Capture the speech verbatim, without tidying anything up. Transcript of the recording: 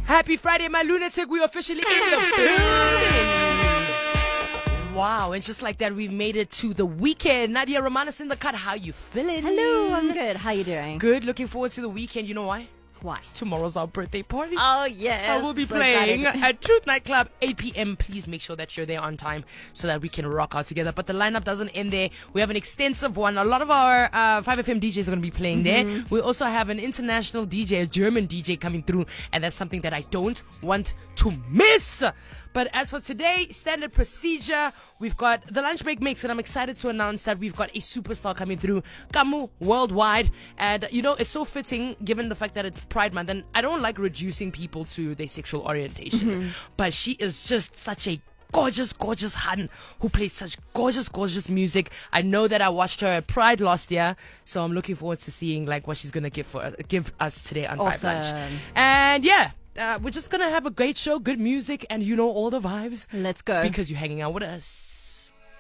Happy Friday, my lunatic. We officially in the building. Wow, and just like that, we've made it to the weekend. Nadia Romanis in the cut. How you feeling? Hello, I'm good. How you doing? Good. Looking forward to the weekend. You know why? Why? Tomorrow's our birthday party. Oh, yes. I will be So playing excited. at Truth Nightclub, eight p.m. Please make sure that you're there on time so that we can rock out together. But the lineup doesn't end there. We have an extensive one. A lot of our uh, five F M D Js are going to be playing Mm-hmm. there. We also have an international D J, a German D J coming through. And that's something that I don't want to miss. But as for today, standard procedure, we've got the lunch break mix, and I'm excited to announce that we've got a superstar coming through, Kamu Worldwide. And, you know, it's so fitting given the fact that it's Pride Month, and I don't like reducing people to their sexual orientation. Mm-hmm. But she is just such a gorgeous, gorgeous hun who plays such gorgeous, gorgeous music. I know that I watched her at Pride last year, so I'm looking forward to seeing like what she's gonna give for give us today on Five Lunch. Awesome. And yeah. Uh, we're just gonna have a great show, good music, and you know all the vibes Let's go. because you're hanging out with us.